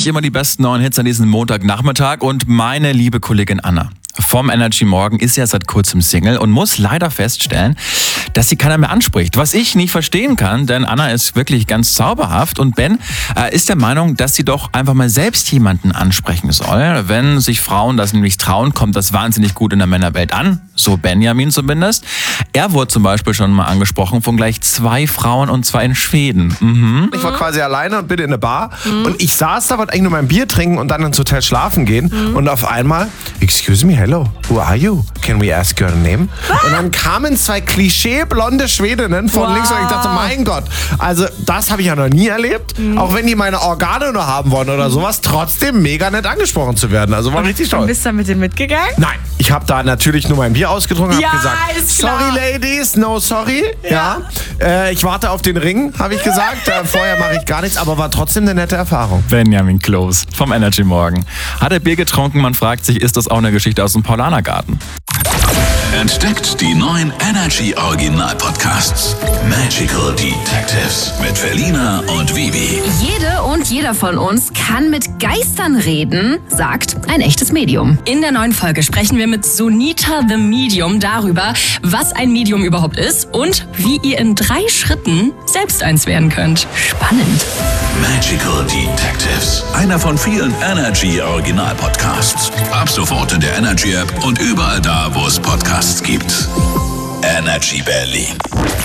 euch immer die besten neuen Hits an diesem Montagnachmittag und meine liebe Kollegin Anna vom Energy Morgen ist ja seit kurzem Single und muss leider feststellen, dass sie keiner mehr anspricht. Was ich nicht verstehen kann, denn Anna ist wirklich ganz zauberhaft und Ben ist der Meinung, dass sie doch einfach mal selbst jemanden ansprechen soll. Wenn sich Frauen das nämlich trauen, kommt das wahnsinnig gut in der Männerwelt an. So Benjamin zumindest. Er wurde zum Beispiel schon mal angesprochen von gleich 2 Frauen und zwar in Schweden. Mhm. Ich war quasi alleine und bin in eine Bar und ich saß da, wollte eigentlich nur mein Bier trinken und dann ins Hotel schlafen gehen und auf einmal, excuse me, hello, who are you? Can we ask your name? Und dann kamen 2 klischee-blonde Schwedinnen von links und ich dachte, mein Gott, also das habe ich ja noch nie erlebt, auch wenn die meine Organe nur haben wollen oder sowas, trotzdem mega nett angesprochen zu werden, also war richtig toll. Und bist du mit denen mitgegangen? Nein, ich habe da natürlich nur mein Bier ausgetrunken, Ja, habe gesagt, ist klar. sorry ladies, no sorry, ja. Ich warte auf den Ring, habe ich gesagt, vorher mache ich gar nichts, aber war trotzdem eine nette Erfahrung. Benjamin Close vom Energy Morgen. Hat er Bier getrunken? Man fragt sich, ist das auch eine Geschichte aus dem Paulanergarten? Entdeckt die neuen Energy Original Podcasts. Magical Detectives mit Felina und Vivi. Jede und jeder von uns kann mit Geistern reden, sagt ein echtes Medium. In der neuen Folge sprechen wir mit Sunita the Medium darüber, was ein Medium überhaupt ist und wie ihr in 3 Schritten selbst eins werden könnt. Spannend. Magical Detectives. Einer von vielen Energy Original Podcasts. Ab sofort in der Energy App und überall da, wo es Podcasts gibt. Energy Berlin.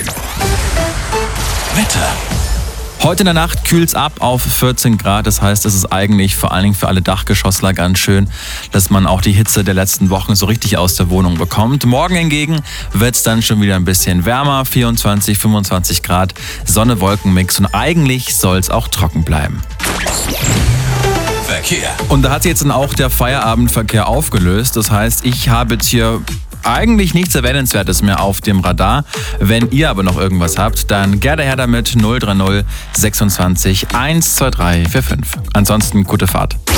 Wetter. Heute in der Nacht kühlt's ab auf 14 Grad. Das heißt, es ist eigentlich vor allen Dingen für alle Dachgeschossler ganz schön, dass man auch die Hitze der letzten Wochen so richtig aus der Wohnung bekommt. Morgen hingegen wird's dann schon wieder ein bisschen wärmer. 24, 25 Grad, Sonne-Wolken-Mix. Und eigentlich soll's auch trocken bleiben. Verkehr. Und da hat sich jetzt dann auch der Feierabendverkehr aufgelöst. Das heißt, ich habe jetzt hier eigentlich nichts Erwähnenswertes mehr auf dem Radar. Wenn ihr aber noch irgendwas habt, dann gerne her damit 030 26 123 45. Ansonsten gute Fahrt.